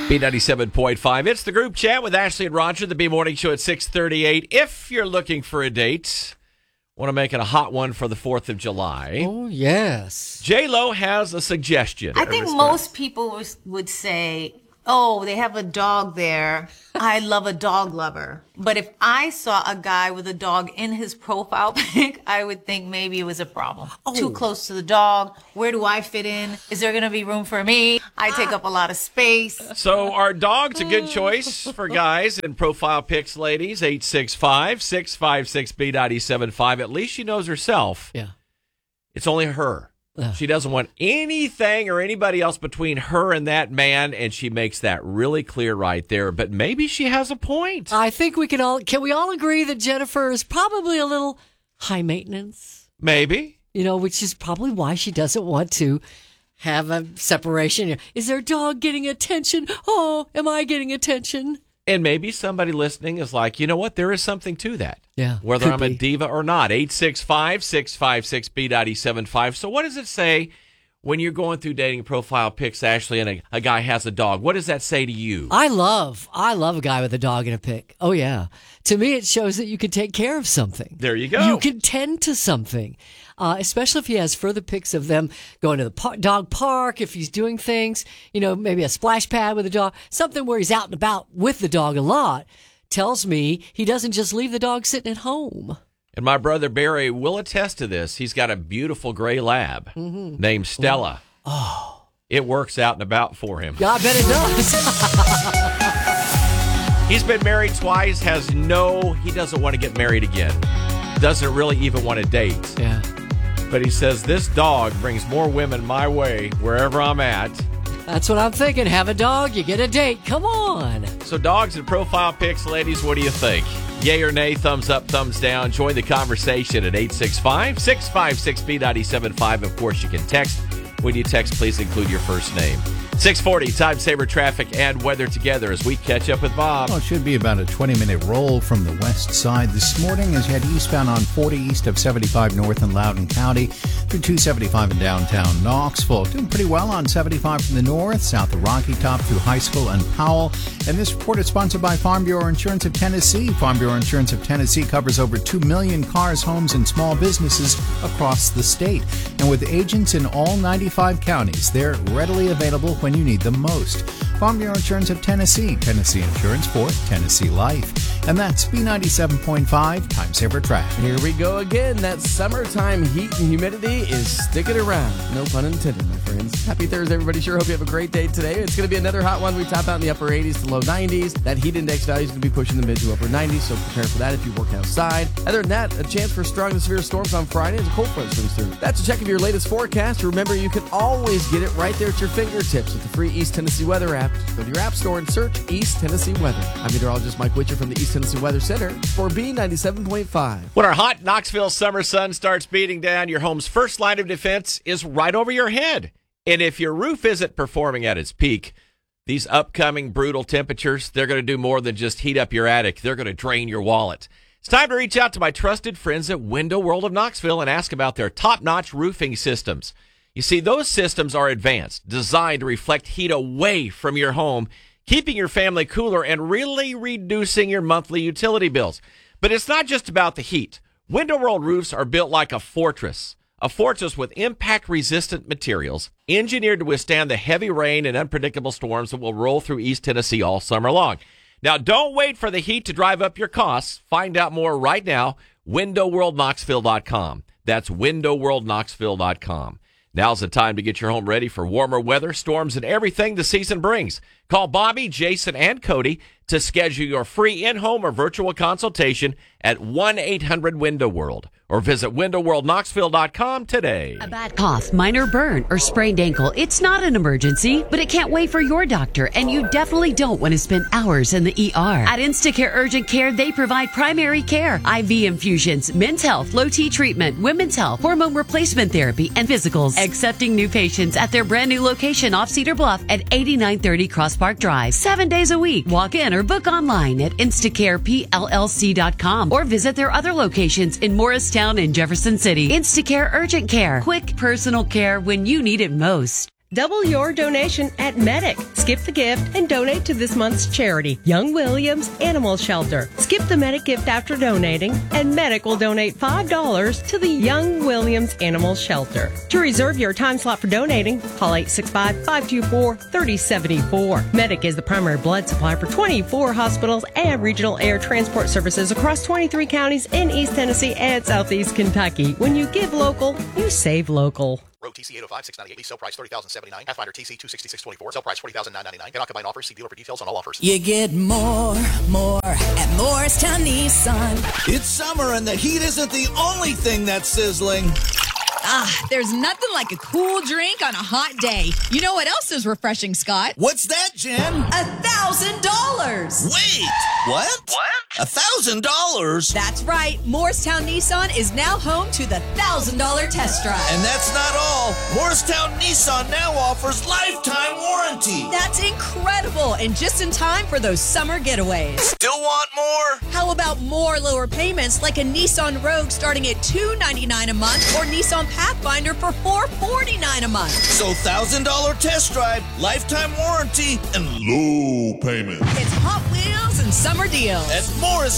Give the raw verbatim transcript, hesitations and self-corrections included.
B ninety-seven point five. It's the group chat with Ashley and Roger, the B Morning Show at six thirty-eight. If you're looking for a date, want to make it a hot one for the fourth of July. Oh, yes. J-Lo has a suggestion. I think most people was- would say, oh, they have a dog there. I love a dog lover. But if I saw a guy with a dog in his profile pic, I would think maybe it was a problem. Oh. Too close to the dog. Where do I fit in? Is there going to be room for me? I take up a lot of space. So are dogs a good choice for guys in profile pics, ladies? eight six five, six five six, B nine seven five. At least she knows herself. Yeah. It's only her. She doesn't want anything or anybody else between her and that man, and she makes that really clear right there. But maybe she has a point. I think we can all can we all agree that Jennifer is probably a little high maintenance? Maybe. You know, which is probably why she doesn't want to have a separation. Is their dog getting attention? Oh, am I getting attention? And maybe somebody listening is like, you know what? There is something to that. Yeah. Whether I'm be. a diva or not. eight six five, six five six, B nine seven five. So what does it say when you're going through dating profile pics, Ashley, and a, a guy has a dog? What does that say to you? I love, I love a guy with a dog in a pic. Oh, yeah. To me, it shows that you can take care of something. There you go. You can tend to something, uh, especially if he has further pics of them going to the par- dog park, if he's doing things, you know, maybe a splash pad with a dog, something where he's out and about with the dog a lot, tells me he doesn't just leave the dog sitting at home. And my brother Barry will attest to this. He's got a beautiful gray lab mm-hmm. named Stella. Oh. It works out and about for him. Yeah, I bet it does. He's been married twice, has no, he doesn't want to get married again. Doesn't really even want to date. Yeah. But he says, this dog brings more women my way wherever I'm at. That's what I'm thinking. Have a dog, you get a date. Come on. So dogs and profile pics, ladies, what do you think? Yay or nay, thumbs up, thumbs down. Join the conversation at eight six five, six five six, B nine seven five. Of course, you can text. When you text, please include your first name. six forty, time saver traffic and weather together as we catch up with Bob. Well, it should be about a twenty-minute roll from the west side this morning as you head eastbound on forty east of seventy-five north in Loudoun County through two seventy-five in downtown Knoxville. Doing pretty well on seventy-five from the north, south of Rocky Top through High School and Powell. And this report is sponsored by Farm Bureau Insurance of Tennessee. Farm Bureau Insurance of Tennessee covers over two million cars, homes, and small businesses across the state. And with agents in all ninety-five counties, they're readily available when you need them most. Farm Bureau Insurance of Tennessee. Tennessee Insurance for Tennessee Life. And that's B ninety-seven point five, Time Saver Traffic. Here we go again. That summertime heat and humidity is sticking around. No pun intended, my friends. Happy Thursday, everybody. Sure hope you have a great day today. It's going to be another hot one. We top out in the upper eighties to low nineties. That heat index value is going to be pushing the mid to upper nineties, so prepare for that if you work outside. Other than that, a chance for strong to severe storms on Friday as a cold front swings through. That's a check of your latest forecast. Remember, you can always get it right there at your fingertips with the free East Tennessee Weather app. Go to your app store and search East Tennessee Weather. I'm meteorologist Mike Witcher from the East Tennessee Weather Center for B ninety-seven point five. When our hot Knoxville summer sun starts beating down, your home's first line of defense is right over your head. And if your roof isn't performing at its peak, these upcoming brutal temperatures, they're going to do more than just heat up your attic. They're going to drain your wallet. It's time to reach out to my trusted friends at Window World of Knoxville and ask about their top-notch roofing systems. You see, those systems are advanced, designed to reflect heat away from your home, keeping your family cooler and really reducing your monthly utility bills. But it's not just about the heat. Window World roofs are built like a fortress, a fortress with impact-resistant materials, engineered to withstand the heavy rain and unpredictable storms that will roll through East Tennessee all summer long. Now, don't wait for the heat to drive up your costs. Find out more right now, window world knoxville dot com. That's window world knoxville dot com. Now's the time to get your home ready for warmer weather, storms, and everything the season brings. Call Bobby, Jason, and Cody to schedule your free in-home or virtual consultation at one eight hundred window world or visit window world knoxville dot com today. A bad cough, minor burn, or sprained ankle. It's not an emergency, but it can't wait for your doctor, and you definitely don't want to spend hours in the E R. At Instacare Urgent Care, they provide primary care, I V infusions, men's health, low T treatment, women's health, hormone replacement therapy, and physicals. Accepting new patients at their brand new location off Cedar Bluff at eighty-nine thirty Cross Park Drive. Seven days a week. Walk in or book online at instacare p l l c dot com or visit their other locations in Morristown and Jefferson City. Instacare Urgent Care. Quick personal care when you need it most. Double your donation at Medic. Skip the gift and donate to this month's charity, Young Williams Animal Shelter. Skip the Medic gift after donating, and Medic will donate five dollars to the Young Williams Animal Shelter. To reserve your time slot for donating, call eight six five, five two four, three oh seven four. Medic is the primary blood supply for twenty-four hospitals and regional air transport services across twenty-three counties in East Tennessee and Southeast Kentucky. When you give local, you save local. Road T C eight oh five, six ninety-eight, lease sale price thirty thousand seventy-nine. Pathfinder T C two sixty-six twenty-four, sale price forty thousand nine hundred ninety-nine. Get occupying offers, see dealer for details on all offers. You get more, more at Morristown Nissan. It's summer and the heat isn't the only thing that's sizzling. Ah, there's nothing like a cool drink on a hot day. You know what else is refreshing, Scott? What's that, Jen? A thousand dollars. Wait, what? What? A thousand dollars? That's right. Morristown Nissan is now home to the thousand dollar test drive. And that's not all. Morristown Nissan now offers lifetime warranty. That's incredible, and just in time for those summer getaways. Still want more? How about more lower payments, like a Nissan Rogue starting at two hundred ninety-nine dollars a month, or Nissan Pathfinder for four hundred forty-nine dollars a month? So one thousand dollars test drive, lifetime warranty, and low payment. It's Hot Wheels and summer deals at Morristown